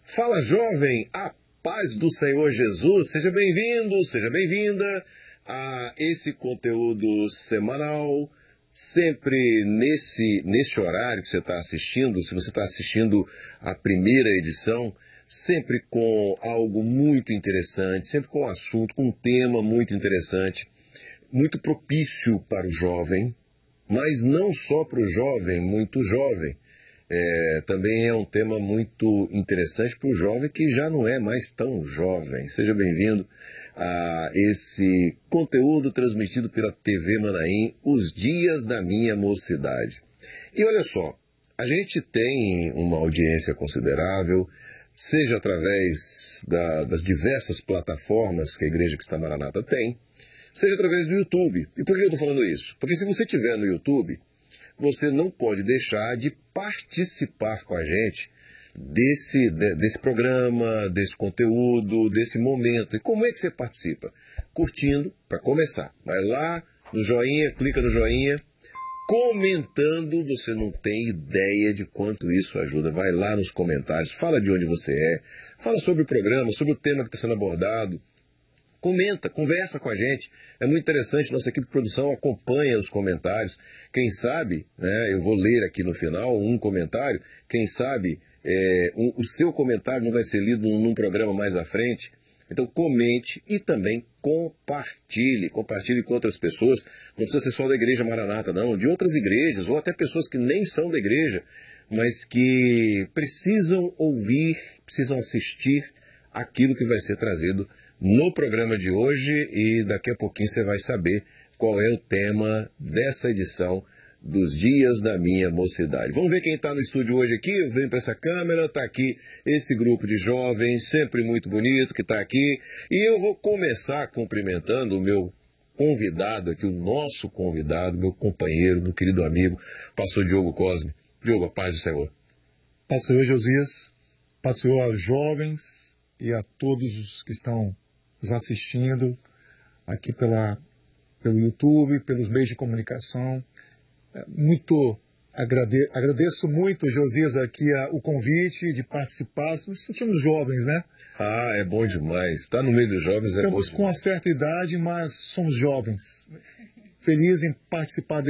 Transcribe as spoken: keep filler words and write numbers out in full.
Fala, jovem, a paz do Senhor Jesus, seja bem-vindo, seja bem-vinda a esse conteúdo semanal, sempre nesse, nesse horário que você está assistindo. Se você está assistindo a primeira edição, sempre com algo muito interessante, sempre com um assunto, com um tema muito interessante, muito propício para o jovem, mas não só para o jovem, muito jovem. É, também é um tema muito interessante para o jovem que já não é mais tão jovem. Seja bem-vindo a esse conteúdo transmitido pela T V Manaim, Os Dias da Minha Mocidade. E olha só, a gente tem uma audiência considerável, seja através da, das diversas plataformas que a Igreja Cristã Maranata tem, seja através do YouTube. E por que eu estou falando isso? Porque se você estiver no YouTube, você não pode deixar de participar com a gente desse, desse programa, desse conteúdo, desse momento. E como é que você participa? Curtindo, para começar. Vai lá no joinha, clica no joinha, comentando. Você não tem ideia de quanto isso ajuda. Vai lá nos comentários, fala de onde você é, fala sobre o programa, sobre o tema que está sendo abordado. Comenta, conversa com a gente. É muito interessante, nossa equipe de produção acompanha os comentários. Quem sabe, né, eu vou ler aqui no final um comentário, quem sabe é, um, o seu comentário não vai ser lido num, num programa mais à frente. Então comente e também compartilhe, compartilhe com outras pessoas. Não precisa ser só da Igreja Maranata, não, de outras igrejas, ou até pessoas que nem são da igreja, mas que precisam ouvir, precisam assistir aquilo que vai ser trazido no programa de hoje, e daqui a pouquinho você vai saber qual é o tema dessa edição dos Dias da Minha Mocidade. Vamos ver quem está no estúdio hoje aqui. Eu venho para essa câmera, está aqui esse grupo de jovens, sempre muito bonito, que está aqui. E eu vou começar cumprimentando o meu convidado aqui, o nosso convidado, meu companheiro, meu querido amigo, pastor Diogo Cosme. Diogo, a paz do Senhor. Paz do Senhor, Josias. Paz do Senhor aos jovens e a todos os que estão nos assistindo aqui pela, pelo YouTube, pelos meios de comunicação. Muito agrade, agradeço muito, Josias, aqui a, o convite de participar. Nos sentimos jovens, né? Ah, é bom demais. Estar no meio dos jovens é bom demais. Estamos com uma certa idade, mas somos jovens. Feliz em participar